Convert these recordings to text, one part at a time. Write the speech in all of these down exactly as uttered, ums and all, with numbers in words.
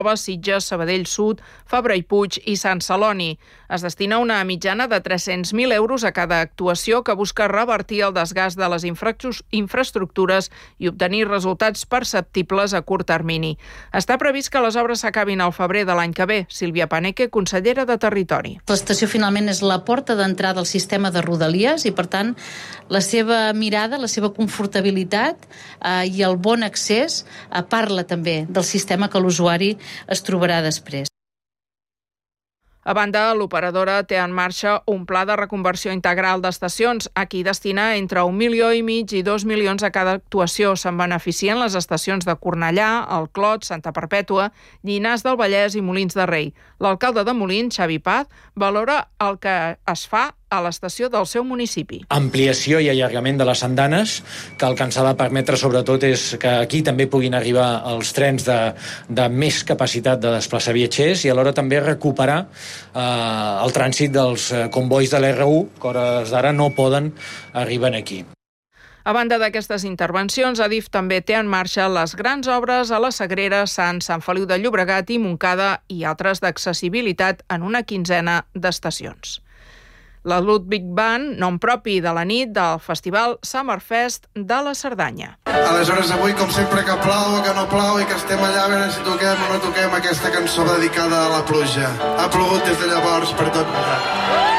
Sitges, Sabadell Sud, Fabra i Puig i Sant Celoni. Es destina una mitjana de tres-cents mil euros a cada actuació que busca revertir el desgast de les infraestructures i obtenir resultats perceptibles a curt termini. Està previst que les obres s'acabin al febrer de l'any que ve. Sílvia Paneque, consellera de Territori. L'estació finalment és la porta d'entrada al sistema de Rodalies i, per tant, la seva mirada, la seva confortabilitat eh, i el bon accés eh, parla també del sistema que l'usuari es trobarà després. A banda, l'operadora té en marxa un pla de reconversió integral d'estacions. Aquí destina entre un milió i mig i dos milions a cada actuació. Se'n beneficien les estacions de Cornellà, el Clot, Santa Perpètua, Llinars del Vallès i Molins de Rei. L'alcalde de Molins, Xavi Paz, valora el que es fa a l'estació del seu municipi. Ampliació i allargament de les andanes, que el que ens ha de permetre sobretot és que aquí també puguin arribar els trens de, de més capacitat de desplaçar viatgers i alhora també recuperar eh, el trànsit dels convois de l'R u, que a hores d'ara no poden arribar aquí. A banda d'aquestes intervencions, Adif també té en marxa les grans obres a la Sagrera, Sant, Sant Feliu de Llobregat i Montcada i altres d'accessibilitat en una quinzena d'estacions. La Ludwig Band, nom propi de la nit del Festival Summerfest de la Cerdanya. Aleshores, avui, com sempre, que plou o que no plou i que estem allà a veure si toquem o no toquem aquesta cançó dedicada a la pluja. Ha plogut des de llavors per tot nosaltres.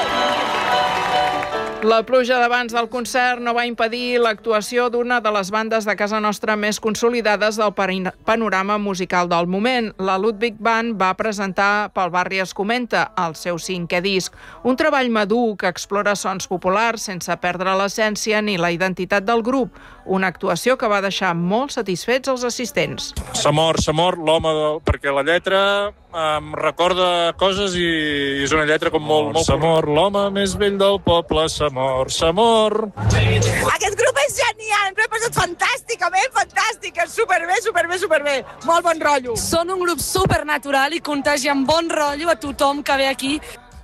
La pluja d'abans del concert no va impedir l'actuació d'una de les bandes de casa nostra més consolidades del panorama musical del moment. La Ludwig Band va presentar Pel barri es comenta, el seu cinquè disc, un treball madur que explora sons populars sense perdre l'essència ni la identitat del grup, una actuació que va deixar molt satisfets els assistents. S'ha mort, s'ha mort l'home, del... perquè la lletra em recorda coses i és una lletra com molt... molt... S'ha mort l'home més vell del poble, s'ha mort, s'ha mort. Aquest grup és genial, m'he passat fantàsticament, fantàstic, és superbé, superbé, superbé, molt bon rotllo. Són un grup supernatural i contagien bon rotllo a tothom que ve aquí.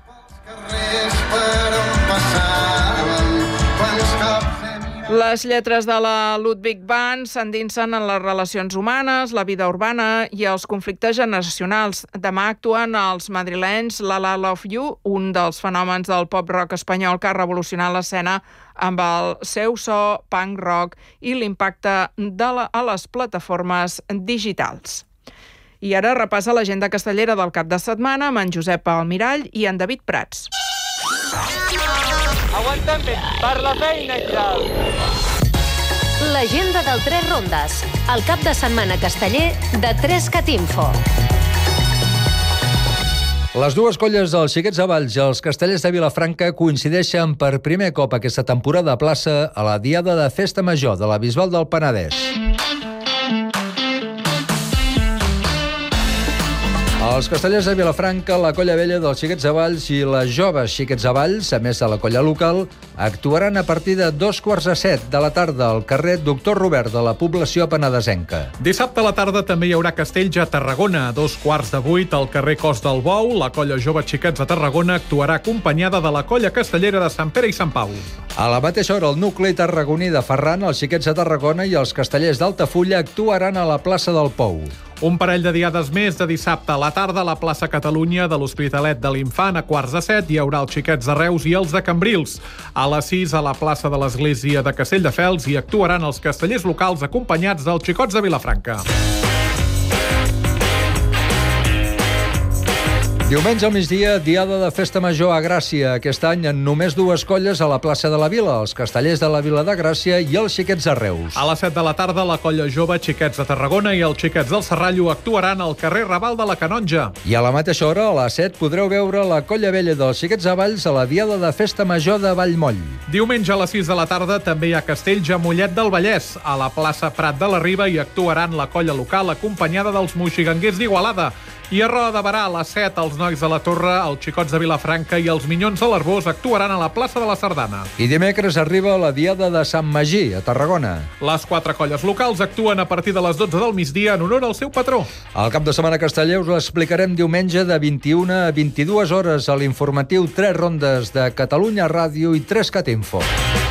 Les lletres de la Ludwig Band s'endinsen en les relacions humanes, la vida urbana i els conflictes generacionals. Demà actuen els madrilenys La La Love You, un dels fenòmens del pop-rock espanyol que ha revolucionat l'escena amb el seu so punk rock i l'impacte de la, a les plataformes digitals. I ara repassa l'agenda castellera del cap de setmana amb en Josep Almirall i en David Prats. Aguanta'm bé, per la feina i tal. L'agenda del Tres Rondes, el cap de setmana casteller de Trescat Info. Les dues colles dels Xiquets de Valls i els Castellers de Vilafranca coincideixen per primer cop aquesta temporada a plaça a la Diada de Festa Major de la Bisbal del Penedès. Els Castellers de Vilafranca, la colla vella dels Xiquets de Valls i les joves Xiquets de Valls, a més de la colla local, actuaran a partir de dos quarts de set de la tarda al carrer Doctor Robert de la població penedesenca. Dissabte a la tarda també hi haurà castells a Tarragona. A dos quarts de vuit al carrer Cos del Bou, la colla jove Xiquets de Tarragona actuarà acompanyada de la colla castellera de Sant Pere i Sant Pau. A la mateixa hora, el nucli tarragoní de Ferran, els Xiquets de Tarragona i els Castellers d'Altafulla actuaran a la plaça del Pou. Un parell de diades més de dissabte a la tarda a la plaça Catalunya de l'Hospitalet de l'Infant a quarts de set hi haurà els Xiquets de Reus i els de Cambrils. A les sis a la plaça de l'Església de Castelldefels hi actuaran els castellers locals acompanyats dels Xicots de Vilafranca. Diumenge al migdia, Diada de Festa Major a Gràcia. Aquest any en només dues colles a la plaça de la Vila, els Castellers de la Vila de Gràcia i els Xiquets de Reus. A les set de la tarda, la colla jove Xiquets de Tarragona i els Xiquets del Serrallo actuaran al carrer Raval de la Canonja. I a la mateixa hora, a les set, podreu veure la colla vella dels Xiquets de Valls a la Diada de Festa Major de Vallmoll. Diumenge a les sis de la tarda també hi ha castells a Mollet del Vallès. A la plaça Prat de la Riba hi actuaran la colla local acompanyada dels moixiganguers d'Igualada. I a Roda de Barà, a les set, els nois de la Torre, els Xicots de Vilafranca i els Minyons de l'Arbós actuaran a la plaça de la Sardana. I dimecres arriba la Diada de Sant Magí, a Tarragona. Les quatre colles locals actuen a partir de les dotze del migdia en honor al seu patró. Al cap de setmana casteller us l'explicarem diumenge de vint-i-una a vint-i-dues hores a l'informatiu Tres Rondes de Catalunya Ràdio i Trescat Info.